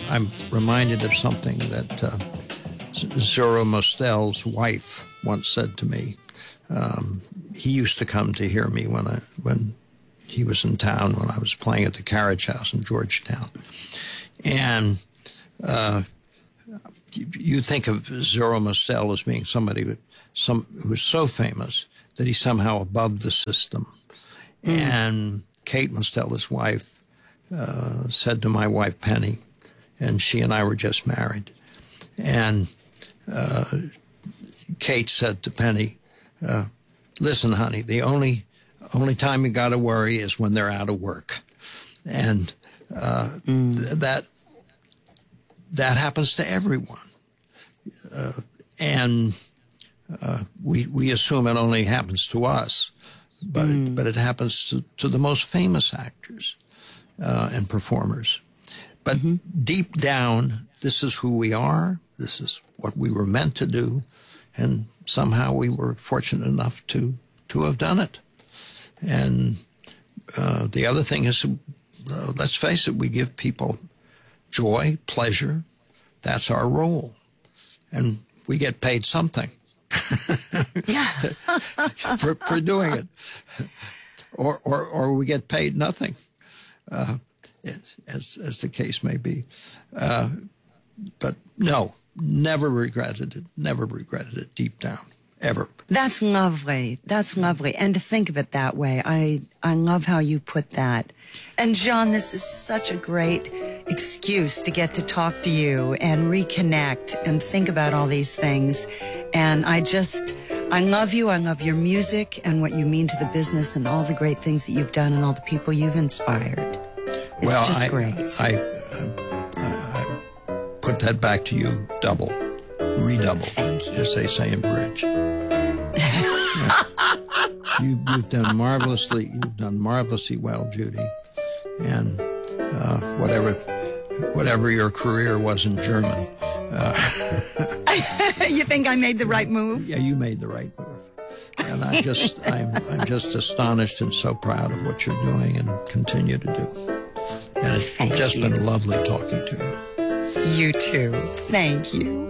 I'm reminded of something that Zora Mostel's wife once said to me. He used to come to hear me when he was in town, when I was playing at the Carriage House in Georgetown. And you think of Zora Mostel as being somebody who was so famous that he's somehow above the system. And Kate Mostel, his wife, said to my wife Penny, and she and I were just married, and Kate said to Penny, listen, honey, the only time you got to worry is when they're out of work. And that happens to everyone. And we assume it only happens to us, but it happens to the most famous actors and performers. But deep down, this is who we are. This is what we were meant to do. And somehow we were fortunate enough to have done it. And the other thing is, let's face it, we give people joy, pleasure. That's our role. And we get paid something for doing it. Or we get paid nothing, as the case may be. But no, never regretted it deep down, ever. That's lovely. That's lovely. And to think of it that way, I love how you put that. And John, this is such a great excuse to get to talk to you and reconnect and think about all these things. And I love you. I love your music and what you mean to the business and all the great things that you've done and all the people you've inspired. It's just great. I put that back to you redouble, Thank you. as they say in bridge. You've done marvelously well, Judy, and whatever your career was in German. You think I made the right move? Yeah, you made the right move, and I'm just astonished and so proud of what you're doing and continue to do. And it's been lovely talking to you. You too. Thank you.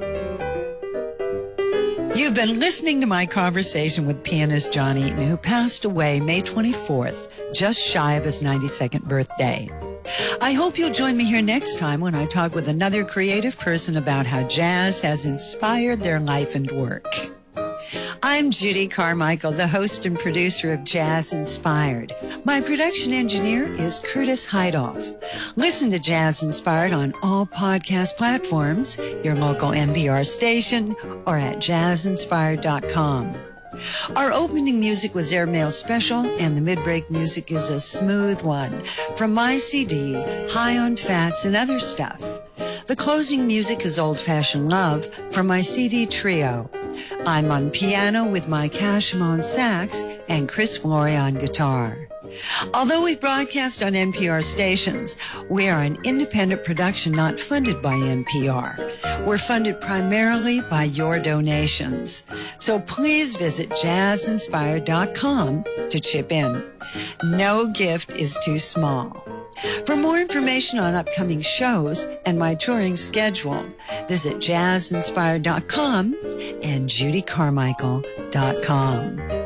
You've been listening to my conversation with pianist John Eaton, who passed away May 24th, just shy of his 92nd birthday. I hope you'll join me here next time when I talk with another creative person about how jazz has inspired their life and work. I'm Judy Carmichael, the host and producer of Jazz Inspired. My production engineer is Curtis Heidoff. Listen to Jazz Inspired on all podcast platforms, your local NPR station, or at jazzinspired.com. Our opening music was Airmail Special, and the mid-break music is a smooth one from my CD, High on Fats and Other Stuff. The closing music is Old Fashioned Love from my CD Trio. I'm on piano with Mike Hashem on sax and Chris Flory on guitar. Although we broadcast on NPR stations, we are an independent production not funded by NPR. We're funded primarily by your donations. So please visit jazzinspired.com to chip in. No gift is too small. For more information on upcoming shows and my touring schedule, visit jazzinspired.com and judycarmichael.com.